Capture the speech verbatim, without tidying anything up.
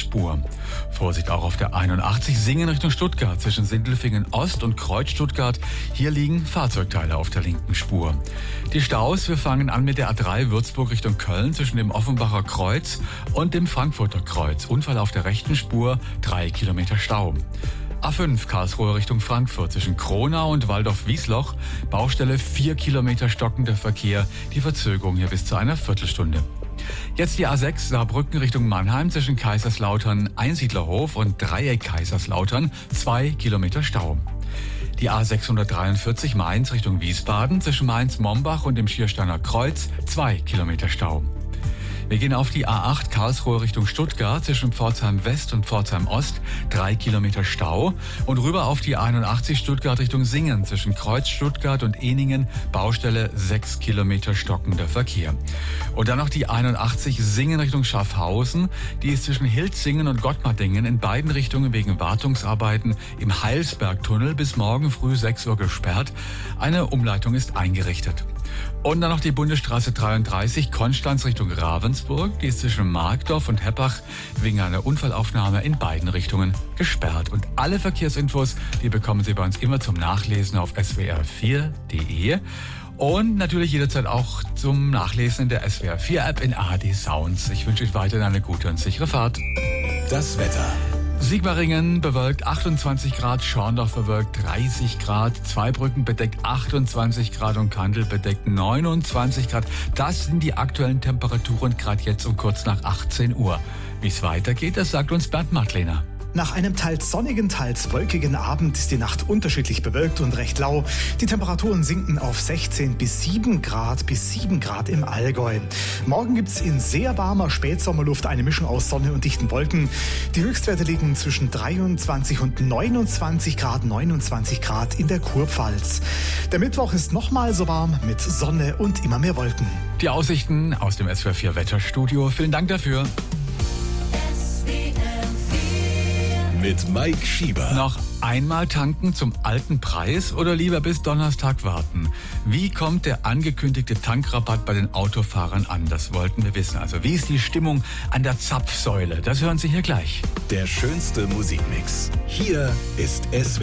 Spur. Vorsicht auch auf der einundachtzig Singen Richtung Stuttgart zwischen Sindelfingen Ost und Kreuz Stuttgart. Hier liegen Fahrzeugteile auf der linken Spur. Die Staus, wir fangen an mit der A drei Würzburg Richtung Köln zwischen dem Offenbacher Kreuz und dem Frankfurter Kreuz. Unfall auf der rechten Spur, drei Kilometer Stau. A fünf Karlsruhe Richtung Frankfurt zwischen Kronau und Waldorf-Wiesloch. Baustelle, vier Kilometer stockender Verkehr. Die Verzögerung hier bis zu einer Viertelstunde. Jetzt die A sechs Saarbrücken Richtung Mannheim zwischen Kaiserslautern Einsiedlerhof und Dreieck Kaiserslautern. Zwei Kilometer Stau. Die A sechshundertdreiundvierzig Mainz Richtung Wiesbaden zwischen Mainz-Mombach und dem Schiersteiner Kreuz. Zwei Kilometer Stau. Wir gehen auf die A acht Karlsruhe Richtung Stuttgart zwischen Pforzheim West und Pforzheim Ost, drei Kilometer Stau. Und rüber auf die einundachtzig Stuttgart Richtung Singen zwischen Kreuz Stuttgart und Ehningen, Baustelle, sechs Kilometer stockender Verkehr. Und dann noch die einundachtzig Singen Richtung Schaffhausen, die ist zwischen Hilzingen und Gottmardingen in beiden Richtungen wegen Wartungsarbeiten im Heilsbergtunnel bis morgen früh sechs Uhr gesperrt. Eine Umleitung ist eingerichtet. Und dann noch die Bundesstraße dreiunddreißig Konstanz Richtung Ravensburg. Die ist zwischen Markdorf und Heppach wegen einer Unfallaufnahme in beiden Richtungen gesperrt. Und alle Verkehrsinfos, die bekommen Sie bei uns immer zum Nachlesen auf s w r vier punkt d e. Und natürlich jederzeit auch zum Nachlesen in der S W R vier App in A R D Sounds. Ich wünsche euch weiterhin eine gute und sichere Fahrt. Das Wetter. Sigmaringen bewölkt achtundzwanzig Grad, Schorndorf bewölkt dreißig Grad, Zweibrücken bedeckt achtundzwanzig Grad und Kandel bedeckt neunundzwanzig Grad. Das sind die aktuellen Temperaturen gerade jetzt um kurz nach achtzehn Uhr. Wie es weitergeht, das sagt uns Bernd Madlener. Nach einem teils sonnigen, teils wolkigen Abend ist die Nacht unterschiedlich bewölkt und recht lau. Die Temperaturen sinken auf sechzehn bis sieben Grad bis sieben Grad im Allgäu. Morgen gibt es in sehr warmer Spätsommerluft eine Mischung aus Sonne und dichten Wolken. Die Höchstwerte liegen zwischen dreiundzwanzig und neunundzwanzig Grad, neunundzwanzig Grad in der Kurpfalz. Der Mittwoch ist nochmal so warm mit Sonne und immer mehr Wolken. Die Aussichten aus dem S W R vier Wetterstudio. Vielen Dank dafür. Mit Mike Schieber. Noch einmal tanken zum alten Preis oder lieber bis Donnerstag warten? Wie kommt der angekündigte Tankrabatt bei den Autofahrern an? Das wollten wir wissen. Also wie ist die Stimmung an der Zapfsäule? Das hören Sie hier gleich. Der schönste Musikmix. Hier ist S W R